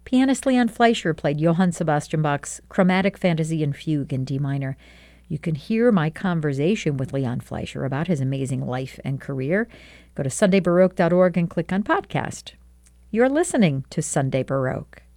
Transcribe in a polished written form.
Pianist Leon Fleischer played Johann Sebastian Bach's Chromatic Fantasy and Fugue in D minor. You can hear my conversation with Leon Fleischer about his amazing life and career. Go to SundayBaroque.org and click on podcast. You're listening to Sunday Baroque.